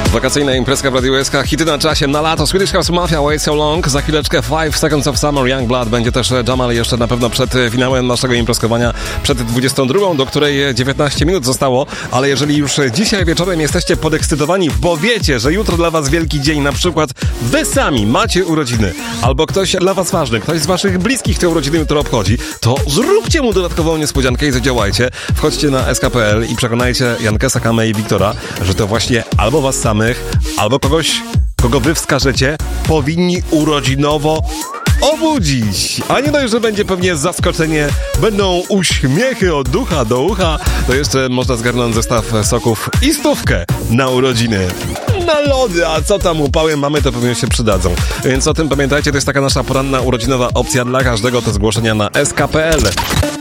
Wakacyjna imprezka w Radiu SK, hity na czasie, na lato, Swedish House Mafia, Wait So Long, za chwileczkę 5 Seconds of Summer, Youngblood, będzie też Jamal jeszcze na pewno przed finałem naszego imprezkowania, przed 22, do której 19 minut zostało, ale jeżeli już dzisiaj wieczorem jesteście podekscytowani, bo wiecie, że jutro dla was wielki dzień, na przykład wy sami macie urodziny, albo ktoś dla was ważny, ktoś z waszych bliskich te urodziny jutro obchodzi, to zróbcie mu dodatkową niespodziankę i zadziałajcie. Wchodźcie na sk.pl i przekonajcie Jankę, Sakamę i Wiktora, że to właśnie albo was samych, albo kogoś, kogo wy wskażecie, powinni urodzinowo obudzić. A nie dość, że będzie pewnie zaskoczenie, będą uśmiechy od ucha do ucha, to jeszcze można zgarnąć zestaw soków i 100 na urodziny. Na lody, a co tam upały mamy, to pewnie się przydadzą. Więc o tym pamiętajcie, to jest taka nasza poranna urodzinowa opcja dla każdego, to zgłoszenia na sk.pl.